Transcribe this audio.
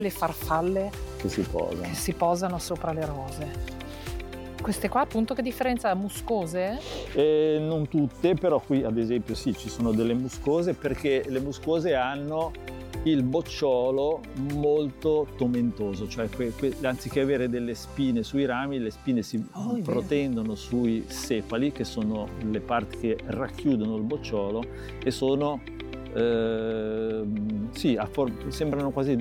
le farfalle che si posano sopra le rose. Queste qua appunto che differenza? Muscose? Non tutte, però qui ad esempio sì, ci sono delle muscose, perché le muscose hanno il bocciolo molto tomentoso, cioè anziché avere delle spine sui rami, le spine si protendono sui sepali, che sono le parti che racchiudono il bocciolo, e sono sembrano quasi